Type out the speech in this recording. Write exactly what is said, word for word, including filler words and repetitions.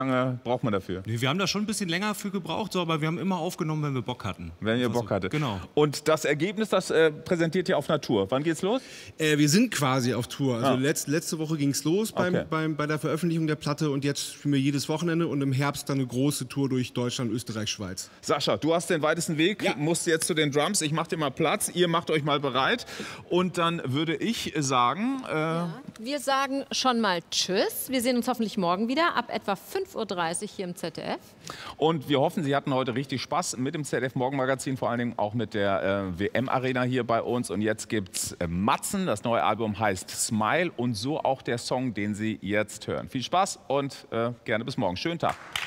lange braucht man dafür? Nee, wir haben da schon ein bisschen länger für gebraucht, so, aber wir haben immer aufgenommen, wenn wir Bock hatten. Wenn ihr Also, Bock hattet. Genau. Und das Ergebnis, das äh, präsentiert ihr auf Natur. Wann geht's los? Äh, wir sind quasi auf Tour. Also Ah. letzt, letzte Woche ging es los beim, Okay. beim, bei der Veröffentlichung der Platte und jetzt spielen wir jedes Wochenende und im Herbst dann eine große Tour durch Deutschland, Österreich, Schweiz. Sascha, du hast den weitesten Weg, Ja. musst jetzt zu den Drums. Ich mach dir mal Platz, ihr macht euch mal bereit. Und dann würde ich sagen, äh, Ja. Wir sagen schon mal Tschüss. Wir sehen uns hoffentlich morgen wieder ab etwa fünf Uhr dreißig hier im Z D F. und wir hoffen, Sie hatten heute richtig Spaß mit dem Z D F Morgenmagazin, vor allen Dingen auch mit der äh, W M-Arena hier bei uns. Und jetzt gibt's äh, Matzen, das neue Album heißt Smile und so auch der Song, den Sie jetzt hören. Viel Spaß und äh, gerne bis morgen. Schönen Tag.